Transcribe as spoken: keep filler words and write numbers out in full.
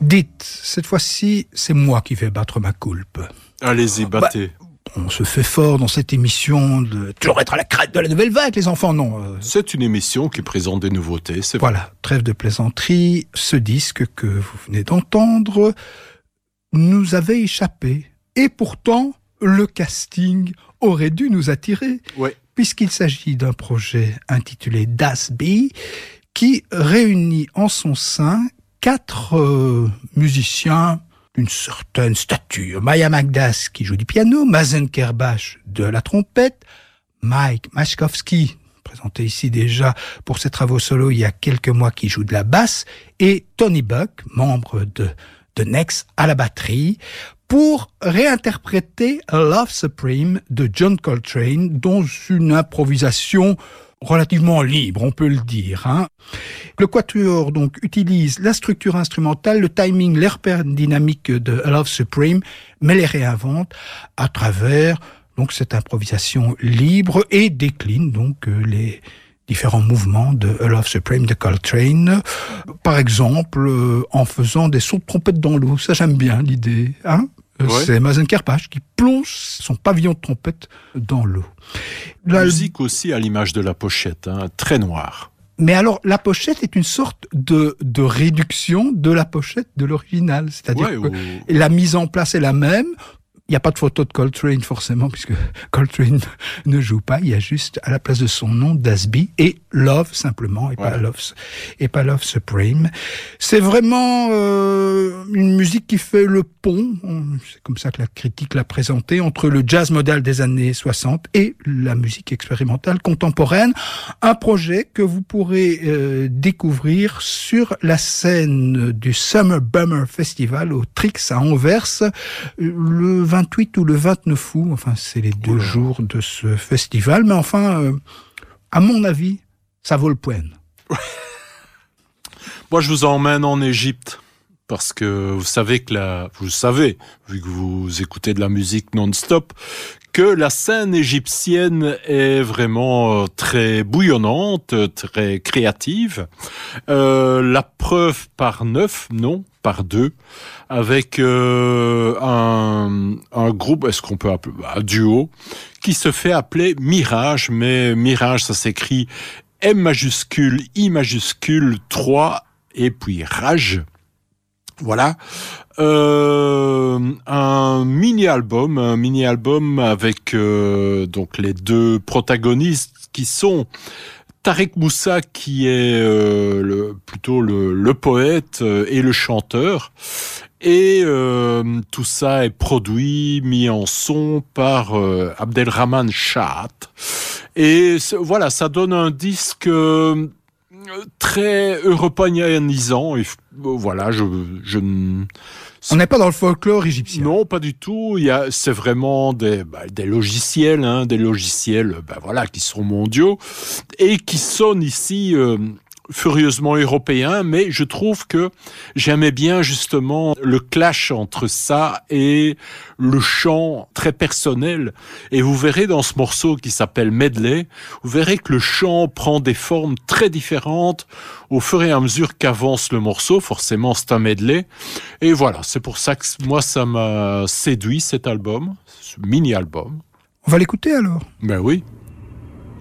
Dites, cette fois-ci, c'est moi qui vais battre ma coulpe. Allez-y, battez. Bah, on se fait fort dans cette émission de toujours être à la crête de la nouvelle vague, les enfants, non. Euh... C'est une émission qui présente des nouveautés, c'est vrai. Voilà, trêve de plaisanterie. Ce disque que vous venez d'entendre nous avait échappé. Et pourtant, le casting aurait dû nous attirer. Ouais. Puisqu'il s'agit d'un projet intitulé Das B, qui réunit en son sein quatre euh, musiciens d'une certaine stature. Maya Magdas qui joue du piano, Mazen Kerbash de la trompette, Mike Mashkovsky, présenté ici déjà pour ses travaux solo il y a quelques mois, qui joue de la basse, et Tony Buck, membre de, de Next, à la batterie, pour réinterpréter Love Supreme de John Coltrane dans une improvisation relativement libre, on peut le dire. Hein. Le quatuor donc utilise la structure instrumentale, le timing, l'air dynamique de Love Supreme, mais les réinvente à travers donc cette improvisation libre et décline donc les différents mouvements de Love Supreme de Coltrane. Par exemple, euh, en faisant des sauts de trompette dans l'eau, ça j'aime bien l'idée. Hein. Ouais. C'est Mazen Kerbash qui plonge son pavillon de trompette dans l'eau. La musique aussi à l'image de la pochette, hein, très noire. Mais alors, la pochette est une sorte de, de réduction de la pochette de l'original. C'est-à-dire ouais, que ou... la mise en place est la même. Il n'y a pas de photo de Coltrane forcément, puisque Coltrane ne joue pas. Il y a juste à la place de son nom Das B et Love simplement, et, ouais. pas, Love, et pas Love Supreme. C'est vraiment euh, une musique qui fait le pont, c'est comme ça que la critique l'a présenté, entre le jazz modal des années soixante et la musique expérimentale contemporaine. Un projet que vous pourrez euh, découvrir sur la scène du Summer Bummer Festival au Trix à Anvers le vingt-huit ou le vingt-neuf août, enfin c'est les deux ouais. jours de ce festival, mais enfin, euh, à mon avis, ça vaut le poème. Moi je vous emmène en Égypte, parce que vous savez que la, vous savez, vu que vous écoutez de la musique non-stop, que la scène égyptienne est vraiment très bouillonnante, très créative. Euh, la preuve par neuf, non, par deux, avec euh, un, un groupe, est-ce qu'on peut appeler un duo, qui se fait appeler Mirage, mais Mirage, ça s'écrit M majuscule, I majuscule, trois, et puis Rage. Voilà, euh, un mini-album, un mini-album avec euh, donc les deux protagonistes qui sont Tarek Moussa qui est euh, le, plutôt le, le poète euh, et le chanteur, et euh, tout ça est produit, mis en son par euh, Abdelrahman Chahat, et voilà, ça donne un disque euh, très européanisant, et voilà, je, je on n'est pas dans le folklore égyptien. Non, pas du tout. Il y a, c'est vraiment des, bah, des logiciels, hein, des logiciels, bah, voilà, qui sont mondiaux et qui sonnent ici euh, furieusement européens. Mais je trouve que j'aimais bien justement le clash entre ça et le chant très personnel. Et vous verrez dans ce morceau qui s'appelle Medley, vous verrez que le chant prend des formes très différentes au fur et à mesure qu'avance le morceau. Forcément, c'est un medley. Et voilà, c'est pour ça que moi, ça m'a séduit, cet album, ce mini-album. On va l'écouter alors ? Ben oui.